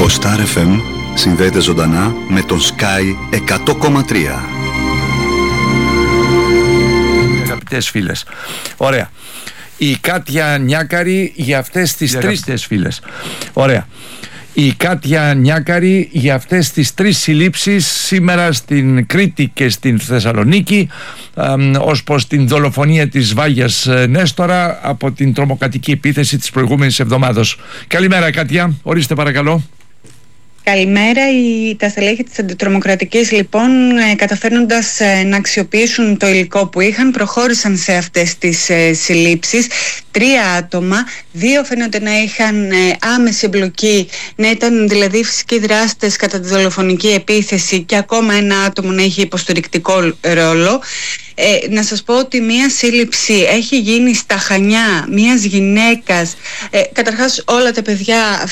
Το Star FM συνδέεται ζωντανά με τον Sky 100,3. Αγαπητές φίλες, ωραία. Η Κάτια Νιάκαρη για αυτές τις τρεις φίλες. Ωραία. Η Κάτια Νιάκαρη για αυτές τις τρεις συλλήψεις σήμερα στην Κρήτη και στην Θεσσαλονίκη ως προς την δολοφονία της Βάγιας Νέστορα από την τρομοκρατική επίθεση της προηγούμενης εβδομάδας. Καλημέρα Κάτια, ορίστε παρακαλώ. Καλημέρα. Τα στελέχη της αντιτρομοκρατικής λοιπόν, καταφέρνοντας να αξιοποιήσουν το υλικό που είχαν, προχώρησαν σε αυτές τις συλλήψεις. 3 άτομα, 2 φαίνονται να είχαν άμεση εμπλοκή, να ήταν δηλαδή φυσικοί δράστες κατά τη δολοφονική επίθεση, και ακόμα 1 άτομο να είχε υποστηρικτικό ρόλο. Να σας πω ότι μία σύλληψη έχει γίνει στα Χανιά μιας γυναίκας. Καταρχάς όλα τα παιδιά,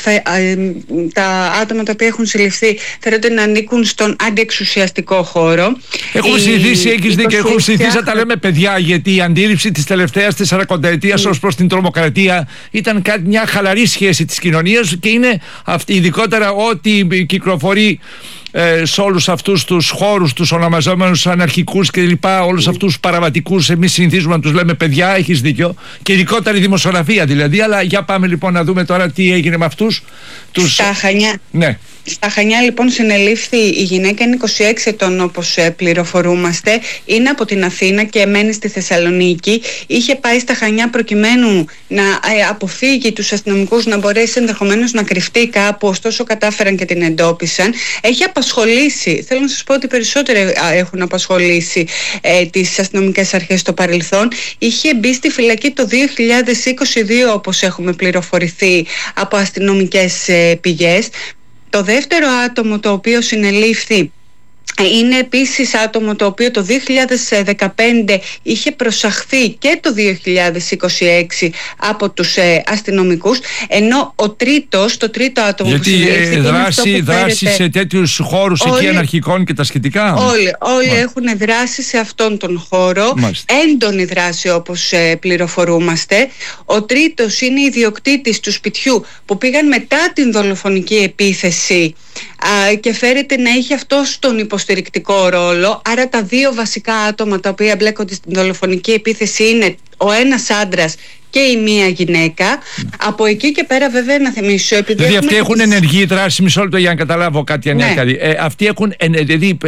τα άτομα τα οποία έχουν συλληφθεί φαίνονται να ανήκουν στον αντιεξουσιαστικό χώρο. Έχουμε συνηθίσει, έχεις δίκιο, έχουμε συνηθίσει να τα λέμε παιδιά, γιατί η αντίληψη της τελευταίας 40ετίας ως προς την τρομοκρατία ήταν μια χαλαρή σχέση της κοινωνίας, και είναι αυτή ειδικότερα ότι κυκλοφορεί σε όλους αυτούς τους χώρους, τους ονομαζόμενους αναρχικούς και λοιπά, όλους αυτούς τους παραβατικούς, εμείς συνηθίζουμε να τους λέμε παιδιά, έχεις δίκιο, και ειδικότερα η δημοσιογραφία δηλαδή. Αλλά για πάμε λοιπόν να δούμε τώρα τι έγινε με αυτούς τους... Στα Χανιά. Ναι. Στα Χανιά λοιπόν συνελήφθη η γυναίκα, είναι 26 ετών όπως πληροφορούμαστε, είναι από την Αθήνα και μένει στη Θεσσαλονίκη. Είχε πάει στα Χανιά προκειμένου να αποφύγει τους αστυνομικούς, να μπορέσει ενδεχομένως να κρυφτεί κάπου, ωστόσο κατάφεραν και την εντόπισαν. Έχει απασχολήσει, θέλω να σας πω ότι περισσότερο έχουν απασχολήσει τις αστυνομικές αρχές στο παρελθόν. Είχε μπει στη φυλακή το 2022 όπως έχουμε πληροφορηθεί από αστυνομικές πηγές. Το δεύτερο άτομο το οποίο συνελήφθη είναι επίσης άτομο το οποίο το 2015 είχε προσαχθεί και το 2026 από τους αστυνομικούς, ενώ το τρίτο άτομο που συνελήφθη... δράση σε τέτοιους χώρους εκεί αναρχικών και τα σχετικά. Όλοι έχουν δράσει σε αυτόν τον χώρο. Μάλιστα. Έντονη δράση όπως πληροφορούμαστε. Ο τρίτος είναι ιδιοκτήτης του σπιτιού που πήγαν μετά την δολοφονική επίθεση και φέρεται να έχει αυτός τον υποστηρικτικό ρόλο. Άρα τα 2 βασικά άτομα τα οποία μπλέκονται στην δολοφονική επίθεση είναι ο ένας άντρας και η μία γυναίκα. Από εκεί και πέρα βέβαια να θυμίσω, δηλαδή αυτοί έχουν ενεργή δράση, μισό λεπτό για να καταλάβω κάτι. Ναι. Αυτοί έχουν δηλαδή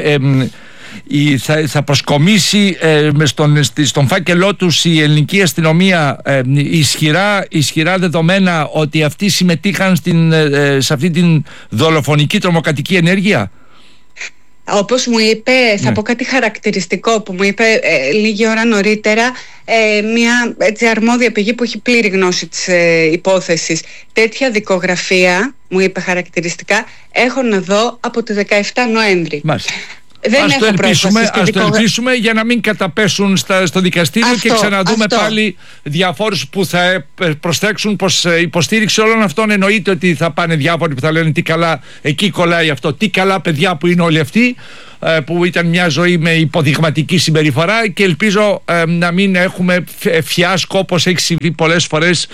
θα προσκομίσει στον φάκελό τους η ελληνική αστυνομία ισχυρά δεδομένα ότι αυτοί συμμετείχαν σε αυτή την δολοφονική τρομοκρατική ενέργεια. Όπως μου είπε, θα πω κάτι χαρακτηριστικό που μου είπε λίγη ώρα νωρίτερα μια αρμόδια πηγή που έχει πλήρη γνώση της υπόθεσης. Τέτοια δικογραφία, μου είπε χαρακτηριστικά, έχω να δω από τη 17 Νοέμβρη. Μάλιστα. Ας το ελπίσουμε για να μην καταπέσουν στο δικαστήριο και ξαναδούμε πάλι διαφόρους που θα προσθέξουν πως υποστήριξη όλων αυτών. Εννοείται ότι θα πάνε διάφοροι που θα λένε τι καλά, εκεί κολλάει αυτό, τι καλά παιδιά που είναι όλοι αυτοί, που ήταν μια ζωή με υποδειγματική συμπεριφορά, και ελπίζω να μην έχουμε φιάσκο όπως έχει συμβεί πολλές φορές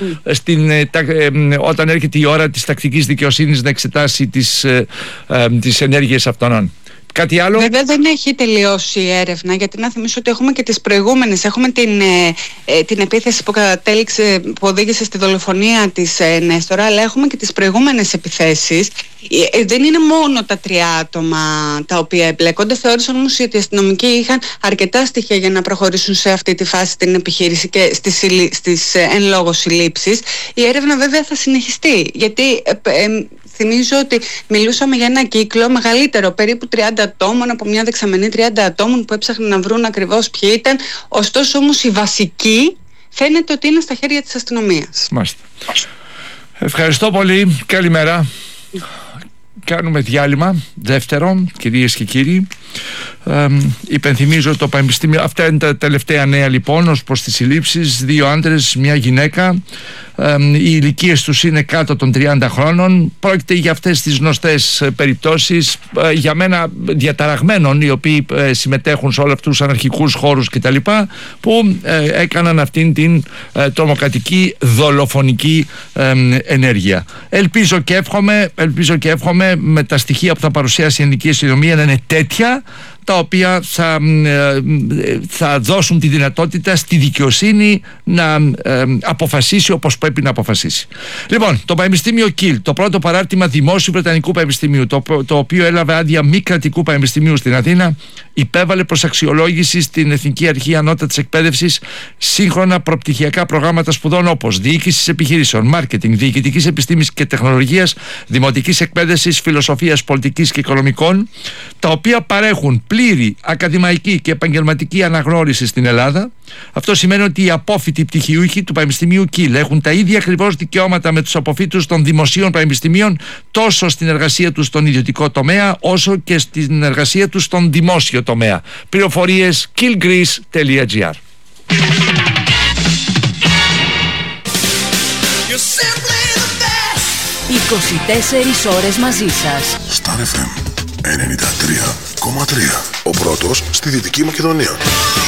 όταν έρχεται η ώρα της τακτικής δικαιοσύνης να εξετάσει τις ενέργειες αυτών. Κάτι άλλο? Βέβαια δεν έχει τελειώσει η έρευνα, γιατί να θυμίσω ότι έχουμε και τις προηγούμενες. Έχουμε την επίθεση που που οδήγησε στη δολοφονία της Νέστορα, αλλά έχουμε και τις προηγούμενες επιθέσεις. Δεν είναι μόνο τα 3 άτομα τα οποία εμπλέκονται. Θεώρησαν όμως ότι οι αστυνομικοί είχαν αρκετά στοιχεία για να προχωρήσουν σε αυτή τη φάση την επιχείρηση και στις εν λόγω συλλήψεις. Η έρευνα βέβαια θα συνεχιστεί, γιατί θυμίζω ότι μιλούσαμε για ένα κύκλο μεγαλύτερο, περίπου 30 ατόμων, από μια δεξαμενή 30 ατόμων που έψαχναν να βρουν ακριβώς ποιοι ήταν. Ωστόσο όμως η βασική φαίνεται ότι είναι στα χέρια της αστυνομίας. Μάλιστα. Ευχαριστώ πολύ. Καλημέρα. Κάνουμε διάλειμμα δεύτερο, κυρίες και κύριοι. Υπενθυμίζω το Πανεπιστήμιο. Αυτά είναι τα τελευταία νέα λοιπόν ως προς τις συλλήψεις. 2 άντρες, 1 γυναίκα. Οι ηλικίες τους είναι κάτω των 30 χρόνων. Πρόκειται για αυτές τις γνωστές περιπτώσεις, για μένα διαταραγμένων, οι οποίοι συμμετέχουν σε όλους αυτούς τους αναρχικούς χώρους κτλ., που έκαναν αυτήν την τρομοκρατική δολοφονική ενέργεια. Ελπίζω και εύχομαι με τα στοιχεία που θα παρουσιάσει η ελληνική αστυνομία να είναι τέτοια, τα οποία θα δώσουν τη δυνατότητα στη δικαιοσύνη να αποφασίσει όπως πρέπει να αποφασίσει. Λοιπόν, το Πανεπιστήμιο Κιλ, το πρώτο παράρτημα δημόσιου Βρετανικού Πανεπιστημίου, το οποίο έλαβε άδεια μη κρατικού πανεπιστημίου στην Αθήνα, υπέβαλε προς αξιολόγηση στην Εθνική Αρχή Ανώτατης Εκπαίδευσης σύγχρονα προπτυχιακά προγράμματα σπουδών όπως διοίκησης επιχειρήσεων, μάρκετινγκ, διοικητικής επιστήμης και τεχνολογίας, δημοτικής εκπαίδευσης, φιλοσοφίας, πολιτικής και οικονομικών, τα οποία παρέχουν πλήρη ακαδημαϊκή και επαγγελματική αναγνώριση στην Ελλάδα. Αυτό σημαίνει ότι οι απόφοιτοι πτυχιούχοι του Πανεπιστημίου Κιλ έχουν τα ίδια ακριβώς δικαιώματα με τους αποφύτους των δημοσίων πανεπιστημίων, τόσο στην εργασία τους στον ιδιωτικό τομέα, όσο και στην εργασία τους στον δημόσιο τομέα. Πληροφορίες killgreece.gr. 24 ώρες μαζί σας. Star FM 93,3. Ο πρώτος στη Δυτική Μακεδονία.